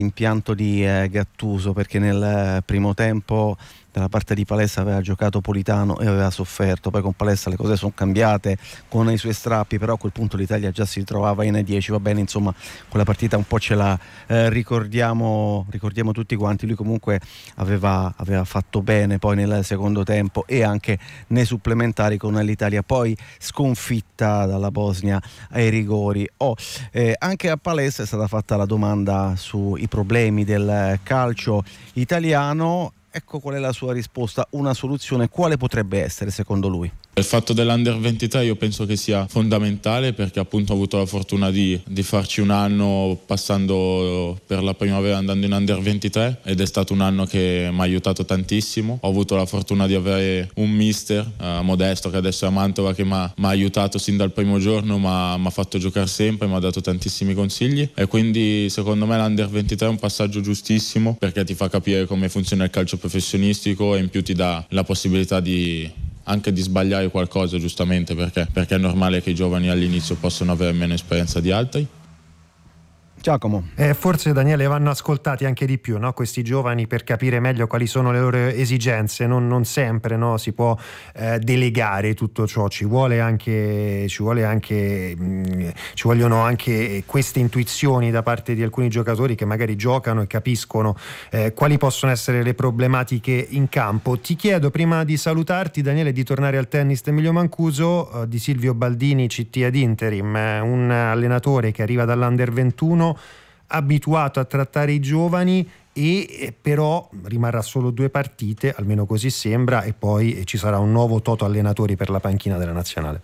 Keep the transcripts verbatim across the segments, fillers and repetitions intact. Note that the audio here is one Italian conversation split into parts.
l'impianto di eh, Gattuso, perché nel eh, primo tempo dalla parte di Palestra aveva giocato Politano e aveva sofferto. Poi con Palestra le cose sono cambiate con i suoi strappi, però a quel punto l'Italia già si trovava in dieci. Va bene, insomma, quella partita un po' ce la eh, ricordiamo ricordiamo tutti quanti. Lui comunque aveva, aveva fatto bene poi nel secondo tempo e anche nei supplementari, con l'Italia poi sconfitta dalla Bosnia ai rigori. Oh, eh, anche a Palestra è stata fatta la domanda sui problemi del calcio italiano. Ecco qual è la sua risposta, una soluzione quale potrebbe essere secondo lui? Il fatto dell'Under ventitré io penso che sia fondamentale, perché appunto ho avuto la fortuna di, di farci un anno passando per la primavera, andando in Under ventitré, ed è stato un anno che mi ha aiutato tantissimo. Ho avuto la fortuna di avere un mister, eh, Modesto, che adesso è a Mantova, che mi ha aiutato sin dal primo giorno, mi ha fatto giocare sempre, mi ha dato tantissimi consigli, e quindi secondo me l'Under ventitré è un passaggio giustissimo, perché ti fa capire come funziona il calcio professionistico e in più ti dà la possibilità di anche di sbagliare qualcosa, giustamente, perché, perché è normale che i giovani all'inizio possano avere meno esperienza di altri. Giacomo. Eh, forse, Daniele, vanno ascoltati anche di più, no? Questi giovani, per capire meglio quali sono le loro esigenze. Non, non sempre, no? Si può eh, delegare tutto ciò, ci vuole anche ci vuole anche mh, ci vogliono anche queste intuizioni da parte di alcuni giocatori che magari giocano e capiscono eh, quali possono essere le problematiche in campo. Ti chiedo, prima di salutarti, Daniele, di tornare al tennis Emilio Mancuso, eh, di Silvio Baldini, C T ad interim, eh, un allenatore che arriva dall'Under ventuno, abituato a trattare i giovani, e però rimarrà solo due partite, almeno così sembra, e poi ci sarà un nuovo Toto allenatori per la panchina della nazionale.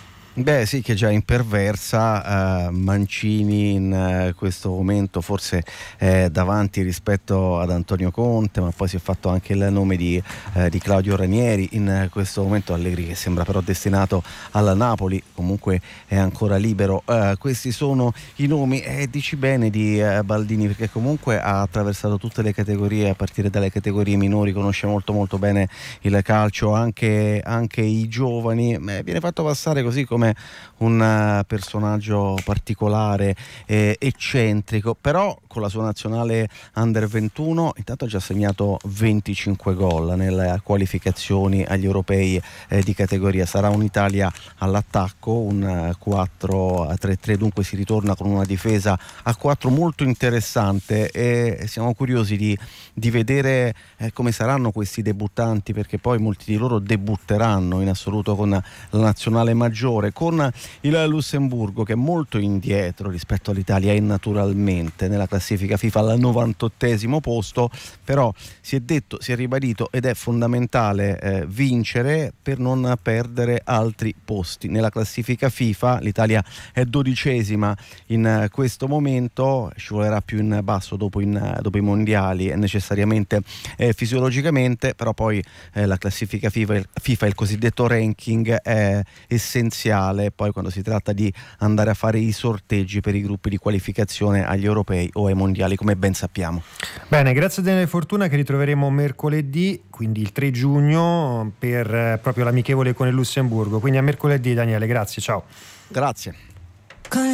Beh sì, che già imperversa. uh, Mancini in uh, questo momento forse è davanti rispetto ad Antonio Conte, ma poi si è fatto anche il nome di, uh, di Claudio Ranieri. In uh, questo momento Allegri, che sembra però destinato al Napoli, comunque è ancora libero. Uh, questi sono i nomi, e dici bene di uh, Baldini, perché comunque ha attraversato tutte le categorie, a partire dalle categorie minori, conosce molto molto bene il calcio, anche, anche i giovani. Beh, viene fatto passare così come un uh, personaggio particolare, eh, eccentrico, però con la sua nazionale Under ventuno intanto ha già segnato venticinque gol nelle qualificazioni agli europei eh, di categoria. Sarà un'Italia all'attacco, un uh, quattro a tre tre, dunque si ritorna con una difesa a quattro molto interessante, e siamo curiosi di, di vedere eh, come saranno questi debuttanti, perché poi molti di loro debutteranno in assoluto con la nazionale maggiore, con il Lussemburgo che è molto indietro rispetto all'Italia e naturalmente nella classifica FIFA al novantottesimo posto. Però si è detto, si è ribadito, ed è fondamentale eh, vincere per non perdere altri posti nella classifica FIFA. L'Italia è dodicesima in eh, questo momento, scivolerà più in basso dopo, in, dopo i mondiali, e necessariamente eh, fisiologicamente, però poi eh, la classifica FIFA, FIFA, il cosiddetto ranking, è essenziale poi quando si tratta di andare a fare i sorteggi per i gruppi di qualificazione agli europei o ai mondiali, come ben sappiamo. Bene, grazie a Daniele Fortuna, che ritroveremo mercoledì, quindi il tre giugno, per eh, proprio l'amichevole con il Lussemburgo. Quindi a mercoledì, Daniele, grazie, ciao. Grazie.